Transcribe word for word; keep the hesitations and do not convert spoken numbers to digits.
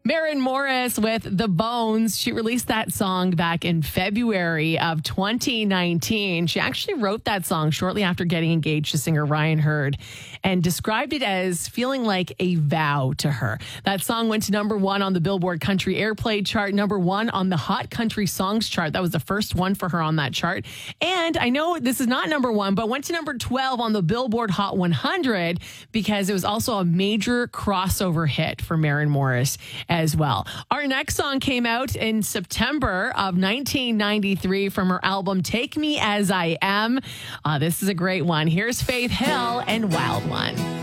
Maren Morris with The Bones. She released that song back in February of twenty nineteen. She actually wrote that song shortly after getting engaged to singer Ryan Hurd and described it as feeling like a vow to her. That song went to number one on the Billboard Country Airplay chart, number one on the Hot Country Songs chart. That was the first one for her on that chart. And I know this is not number one, but went to number twelve on the Billboard Hot one hundred because it was also a major crossover hit for Maren Morris as well. Our next song came out in September of nineteen ninety-three from her album Take Me As I Am. Uh, this is a great one. Here's Faith Hill and Wild One.